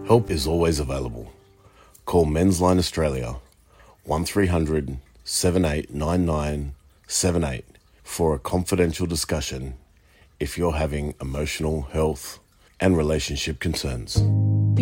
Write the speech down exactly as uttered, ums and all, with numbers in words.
Help is always available. Call Men's Line Australia one three hundred seven eight nine nine seven eight for a confidential discussion if you're having emotional, health and relationship concerns.